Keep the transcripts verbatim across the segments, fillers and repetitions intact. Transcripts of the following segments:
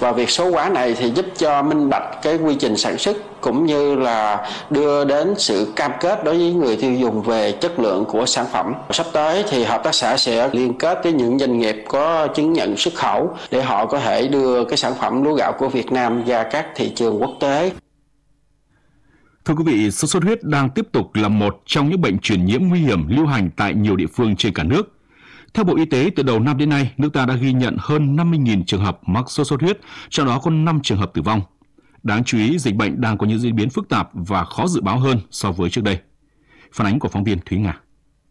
Và việc số hóa này thì giúp cho minh bạch cái quy trình sản xuất cũng như là đưa đến sự cam kết đối với người tiêu dùng về chất lượng của sản phẩm. Sắp tới thì hợp tác xã sẽ liên kết với những doanh nghiệp có chứng nhận xuất khẩu để họ có thể đưa cái sản phẩm lúa gạo của Việt Nam ra các thị trường quốc tế. Thưa quý vị, sốt xuất huyết đang tiếp tục là một trong những bệnh truyền nhiễm nguy hiểm lưu hành tại nhiều địa phương trên cả nước. Theo Bộ Y tế, từ đầu năm đến nay, nước ta đã ghi nhận hơn năm mươi nghìn trường hợp mắc sốt xuất huyết, trong đó có năm trường hợp tử vong. Đáng chú ý, dịch bệnh đang có những diễn biến phức tạp và khó dự báo hơn so với trước đây. Phản ánh của phóng viên Thúy Nga.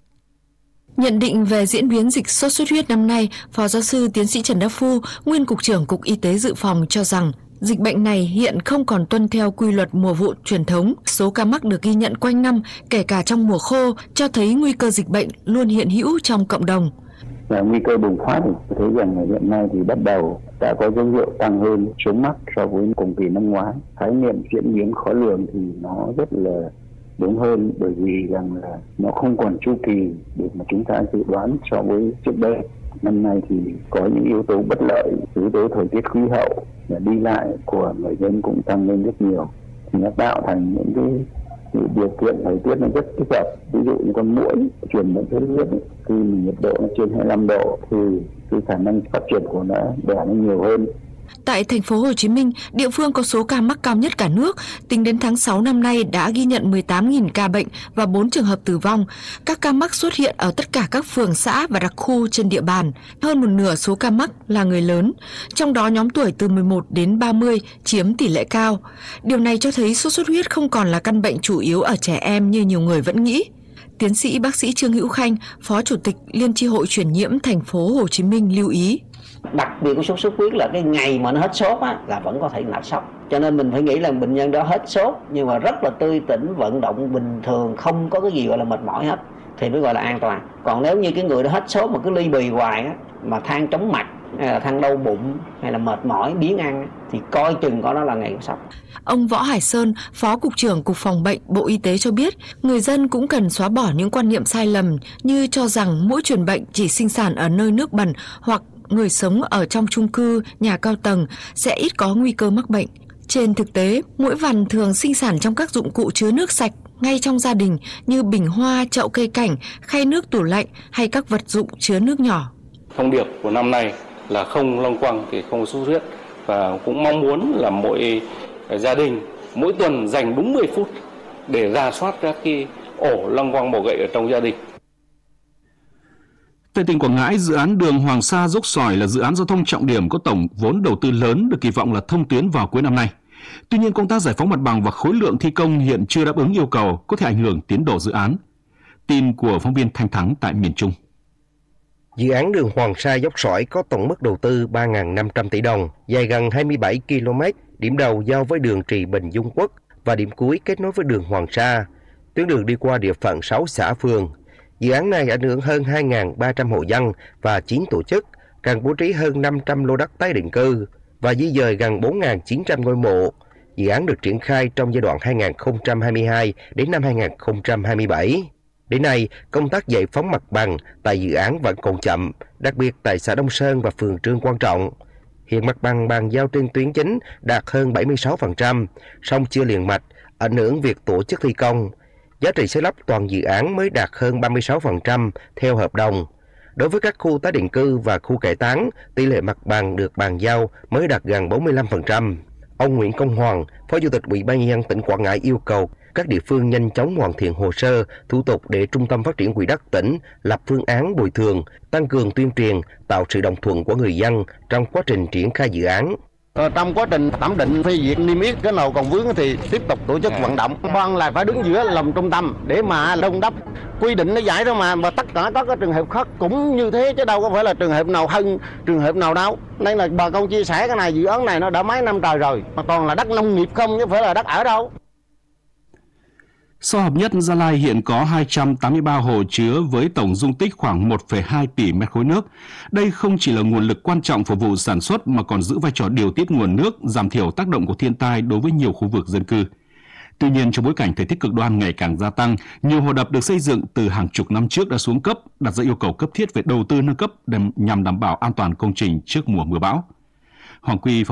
Nhận định về diễn biến dịch sốt xuất huyết năm nay, Phó giáo sư tiến sĩ Trần Đắc Phu, nguyên Cục trưởng Cục Y tế Dự phòng cho rằng dịch bệnh này hiện không còn tuân theo quy luật mùa vụ truyền thống. Số ca mắc được ghi nhận quanh năm, kể cả trong mùa khô, cho thấy nguy cơ dịch bệnh luôn hiện hữu trong cộng đồng. Và nguy cơ bùng phát thì thấy rằng là hiện nay thì bắt đầu đã có dấu hiệu tăng hơn số mắc so với cùng kỳ năm ngoái. Khái niệm diễn biến khó lường thì nó rất là đúng hơn, bởi vì rằng là nó không còn chu kỳ để mà chúng ta dự đoán so với trước đây. Năm nay thì có những yếu tố bất lợi, yếu tố thời tiết khí hậu và đi lại của người dân cũng tăng lên rất nhiều, thì nó tạo thành những cái điều kiện thời tiết nó rất thích hợp. Ví dụ như con muỗi truyền bệnh sốt xuất huyết khi nhiệt độ nó trên hai mươi lăm độ thì cái khả năng phát triển của nó đẻ nó nhiều hơn. Tại thành phố Hồ Chí Minh, địa phương có số ca mắc cao nhất cả nước, tính đến tháng sáu năm nay đã ghi nhận mười tám nghìn ca bệnh và bốn trường hợp tử vong. Các ca mắc xuất hiện ở tất cả các phường xã và đặc khu trên địa bàn. Hơn một nửa số ca mắc là người lớn, trong đó nhóm tuổi từ mười một đến ba mươi chiếm tỷ lệ cao. Điều này cho thấy sốt xuất huyết không còn là căn bệnh chủ yếu ở trẻ em như nhiều người vẫn nghĩ. Tiến sĩ bác sĩ Trương Hữu Khanh, Phó Chủ tịch Liên chi hội truyền nhiễm thành phố Hồ Chí Minh lưu ý. Đặc biệt của sốt xuất huyết là cái ngày mà nó hết sốt á, là vẫn có thể nặng sốc. Cho nên mình phải nghĩ là bệnh nhân đó hết sốt nhưng mà rất là tươi tỉnh, vận động bình thường, không có cái gì gọi là mệt mỏi hết thì mới gọi là an toàn. Còn nếu như cái người đó hết sốt mà cứ ly bì hoài á, mà than chóng mặt hay là than đau bụng hay là mệt mỏi biếng ăn thì coi chừng có đó là ngày sốc. Ông Võ Hải Sơn, Phó Cục trưởng Cục Phòng bệnh Bộ Y tế cho biết, người dân cũng cần xóa bỏ những quan niệm sai lầm như cho rằng muỗi truyền bệnh chỉ sinh sản ở nơi nước bẩn hoặc người sống ở trong chung cư, nhà cao tầng sẽ ít có nguy cơ mắc bệnh. Trên thực tế, muỗi vằn thường sinh sản trong các dụng cụ chứa nước sạch ngay trong gia đình như bình hoa, chậu cây cảnh, khay nước tủ lạnh hay các vật dụng chứa nước nhỏ. Thông điệp của năm nay là không loang quăng thì không có sốt xuất huyết, và cũng mong muốn là mỗi gia đình mỗi tuần dành đúng mười phút để rà soát các cái ổ loang quăng bọ gậy ở trong gia đình. Tại tỉnh Quảng Ngãi, dự án đường Hoàng Sa Dốc Sỏi là dự án giao thông trọng điểm có tổng vốn đầu tư lớn, được kỳ vọng là thông tuyến vào cuối năm nay. Tuy nhiên, công tác giải phóng mặt bằng và khối lượng thi công hiện chưa đáp ứng yêu cầu, có thể ảnh hưởng tiến độ dự án. Tin của phóng viên Thanh Thắng tại miền Trung. Dự án đường Hoàng Sa Dốc Sỏi có tổng mức đầu tư ba nghìn năm trăm tỷ đồng, dài gần hai mươi bảy ki lô mét, điểm đầu giao với đường Trì Bình Dung Quốc và điểm cuối kết nối với đường Hoàng Sa. Tuyến đường đi qua địa phận sáu xã phường. Dự án này ảnh hưởng hơn hai nghìn ba trăm hộ dân và chín tổ chức, cần bố trí hơn năm trăm lô đất tái định cư và di dời gần bốn nghìn chín trăm ngôi mộ. Dự án được triển khai trong giai đoạn hai nghìn không trăm hai mươi hai đến năm hai nghìn không trăm hai mươi bảy. Đến nay, công tác giải phóng mặt bằng tại dự án vẫn còn chậm, đặc biệt tại xã Đông Sơn và phường Trương Quang Trọng. Hiện mặt bằng bàn giao trên tuyến chính đạt hơn bảy mươi sáu phần trăm, song chưa liền mạch, ảnh hưởng việc tổ chức thi công. Giá trị xây lắp toàn dự án mới đạt hơn ba mươi sáu phần trăm theo hợp đồng. Đối với các khu tái định cư và khu cải táng, tỷ lệ mặt bằng được bàn giao mới đạt gần bốn mươi lăm phần trăm. Ông Nguyễn Công Hoàng, Phó Chủ tịch Ủy ban nhân dân tỉnh Quảng Ngãi yêu cầu các địa phương nhanh chóng hoàn thiện hồ sơ, thủ tục để Trung tâm Phát triển Quỹ đất tỉnh lập phương án bồi thường, tăng cường tuyên truyền, tạo sự đồng thuận của người dân trong quá trình triển khai dự án. Ờ, trong quá trình thẩm định phê duyệt niêm yết cái nào còn vướng thì tiếp tục tổ chức vận động. Ban là phải đứng giữa lòng trung tâm để mà đôn đốc, quy định nó giải đó mà, và tất cả các cái trường hợp khác cũng như thế chứ đâu có phải là trường hợp nào hơn trường hợp nào đâu. Nên là bà con chia sẻ cái này, dự án này nó đã mấy năm trời rồi mà toàn là đất nông nghiệp không chứ phải là đất ở đâu. Sau hợp nhất, Gia Lai hiện có hai trăm tám mươi ba hồ chứa với tổng dung tích khoảng một phẩy hai tỷ mét khối nước. Đây không chỉ là nguồn lực quan trọng phục vụ sản xuất mà còn giữ vai trò điều tiết nguồn nước, giảm thiểu tác động của thiên tai đối với nhiều khu vực dân cư. Tuy nhiên, trong bối cảnh thời tiết cực đoan ngày càng gia tăng, nhiều hồ đập được xây dựng từ hàng chục năm trước đã xuống cấp, đặt ra yêu cầu cấp thiết về đầu tư nâng cấp nhằm đảm bảo an toàn công trình trước mùa mưa bão. Hoàng Quy